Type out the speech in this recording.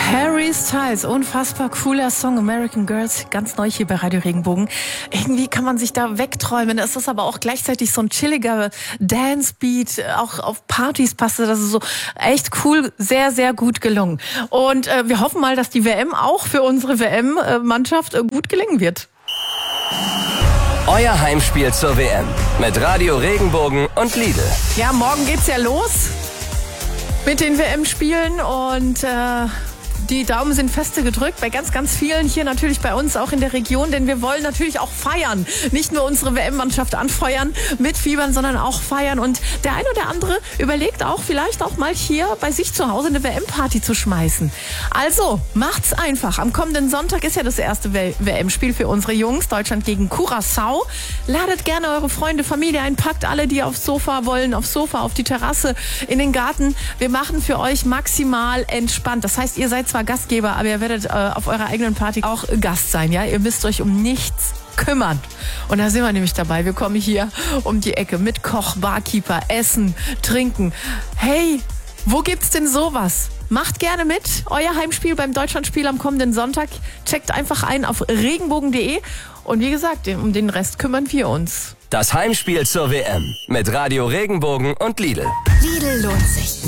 Harry Styles, unfassbar cooler Song, American Girls, ganz neu hier bei Radio Regenbogen. Irgendwie kann man sich da wegträumen. Es ist aber auch gleichzeitig so ein chilliger Dance-Beat. Auch auf Partys passt das. Ist so echt cool, sehr, sehr gut gelungen. Und wir hoffen mal, dass die WM auch für unsere WM-Mannschaft gut gelingen wird. Euer Heimspiel zur WM mit Radio Regenbogen und Lidl. Ja, morgen geht's ja los mit den WM-Spielen und die Daumen sind feste gedrückt bei ganz, ganz vielen hier natürlich bei uns auch in der Region, denn wir wollen natürlich auch feiern. Nicht nur unsere WM-Mannschaft anfeuern, mitfiebern, sondern auch feiern. Und der ein oder andere überlegt auch vielleicht auch mal hier bei sich zu Hause eine WM-Party zu schmeißen. Also macht's einfach. Am kommenden Sonntag ist ja das erste WM-Spiel für unsere Jungs. Deutschland gegen Curaçao. Ladet gerne eure Freunde, Familie ein, packt alle, die aufs Sofa wollen, aufs Sofa, auf die Terrasse, in den Garten. Wir machen für euch maximal entspannt. Das heißt, ihr seid zwar Gastgeber, aber ihr werdet auf eurer eigenen Party auch Gast sein, ja? Ihr müsst euch um nichts kümmern. Und da sind wir nämlich dabei. Wir kommen hier um die Ecke mit Koch, Barkeeper, Essen, Trinken. Hey, wo gibt's denn sowas? Macht gerne mit. Euer Heimspiel beim Deutschlandspiel am kommenden Sonntag. Checkt einfach ein auf regenbogen.de. Und wie gesagt, um den Rest kümmern wir uns. Das Heimspiel zur WM mit Radio Regenbogen und Lidl. Lidl lohnt sich.